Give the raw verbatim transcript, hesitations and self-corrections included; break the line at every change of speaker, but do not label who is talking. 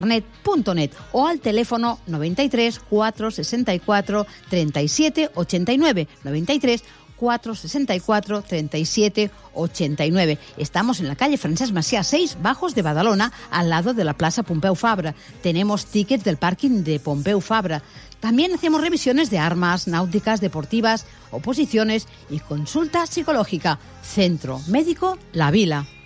net punto net o al teléfono noventa y tres, cuatrocientos sesenta y cuatro, treinta y siete ochenta y nueve, noventa y tres, cuatrocientos sesenta y cuatro, treinta y siete ochenta y nueve. Estamos en la calle Francesc Macià seis, Bajos de Badalona, al lado de la Plaza Pompeu Fabra. Tenemos tickets del parking de Pompeu Fabra. También hacemos revisiones de armas, náuticas, deportivas, oposiciones y consulta psicológica. Centro Médico La Vila.